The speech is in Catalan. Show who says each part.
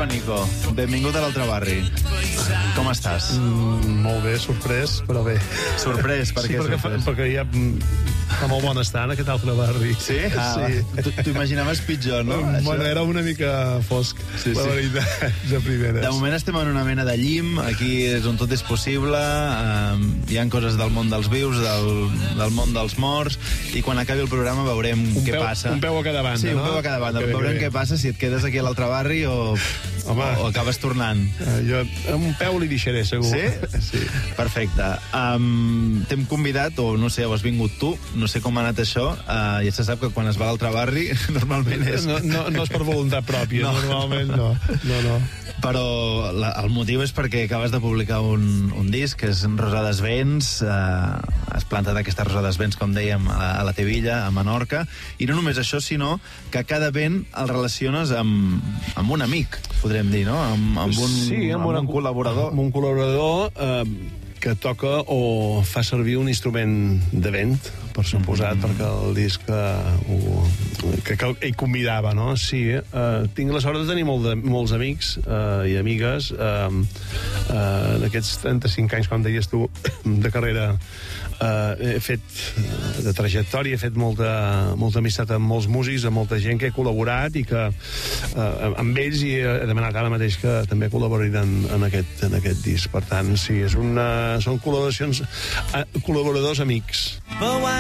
Speaker 1: Nico. Benvingut a l'altre barri. Com estàs?
Speaker 2: Molt bé, sorprès, però bé.
Speaker 1: Sorprès? Per què sorprès?
Speaker 2: Perquè ja fa molt bon estar en aquest altre barri.
Speaker 1: Sí?
Speaker 2: Sí.
Speaker 1: T'ho imaginaves pitjor, no?
Speaker 2: Bueno, era una mica fosc, la veritat, de primeres.
Speaker 1: De moment estem en una mena de llim, aquí és on tot és possible, hi ha coses del món dels vius, del món dels morts, i quan acabi el programa veurem què passa.
Speaker 2: Un peu a cada banda,
Speaker 1: no? Sí, un peu a cada banda. Veurem què passa, si et quedes aquí a l'altre barri o acabes tornant.
Speaker 2: Jo un peu li deixaré, segur.
Speaker 1: Sí?
Speaker 2: Sí.
Speaker 1: Perfecte. T'hem convidat, o no sé, o has vingut tu, no sé com ha anat això, ja se sap que quan es va a l'altre barri normalment és...
Speaker 2: No és per voluntat pròpia, normalment no.
Speaker 1: Però el motiu és perquè acabes de publicar un disc, que és Rosades Vents, has plantat aquesta Rosades Vents, com dèiem, a la teva illa, a Menorca, i no només això, sinó que cada vent el relaciones amb un amic, podríem dir, no? Amb un col·laborador.
Speaker 2: Amb un col·laborador que toca o fa servir un instrument de vent, per suposat, perquè el disc que ell convidava, no? Sí, tinc la sort de tenir molts amics i amigues en aquests 35 anys, com deies tu, de carrera. He fet de trajectòria, he fet molta amistat amb molts músics, amb molta gent que he col·laborat i que amb ells he demanat ara mateix que també col·laborin en aquest disc. Per tant, sí, són col·laboradors amics.